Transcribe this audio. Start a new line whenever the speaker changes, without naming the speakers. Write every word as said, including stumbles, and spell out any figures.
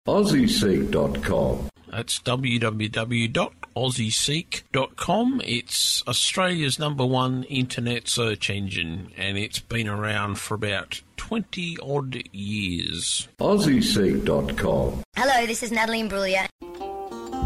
aussie seek dot com.
That's w w w dot aussie seek dot com. It's Australia's number one internet search engine, and it's been around for about twenty odd years.
aussie seek dot com.
Hello, this is Natalie Imbruglia.